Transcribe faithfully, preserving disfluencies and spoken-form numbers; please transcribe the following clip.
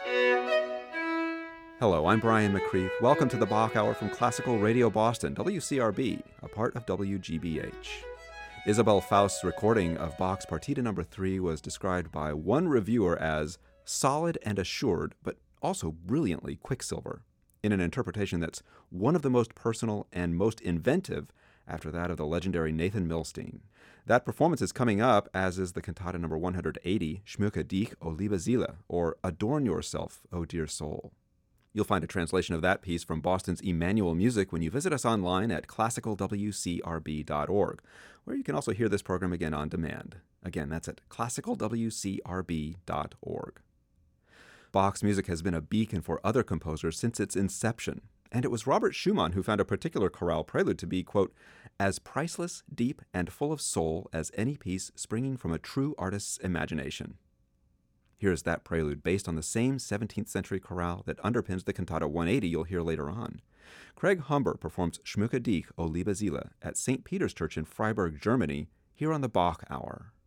Hello, I'm Brian McCreath. Welcome to the Bach Hour from Classical Radio Boston, W C R B, a part of W G B H. Isabel Faust's recording of Bach's Partita Number three was described by one reviewer as solid and assured, but also brilliantly quicksilver, in an interpretation that's one of the most personal and most inventive after that of the legendary Nathan Milstein. That performance is coming up, as is the cantata number one hundred eighty, Schmücke dich, o liebe Seele, or Adorn Yourself, O Dear Soul. You'll find a translation of that piece from Boston's Emmanuel Music when you visit us online at classical w c r b dot org, where you can also hear this program again on demand. Again, that's at classical w c r b dot org. Bach's music has been a beacon for other composers since its inception, and it was Robert Schumann who found a particular chorale prelude to be, quote, as priceless, deep, and full of soul as any piece springing from a true artist's imagination. Here's that prelude based on the same seventeenth century chorale that underpins the cantata one eighty you'll hear later on. Craig Humber performs Schmücke dich, o liebe Seele at Saint Peter's Church in Freiburg, Germany, here on the Bach Hour.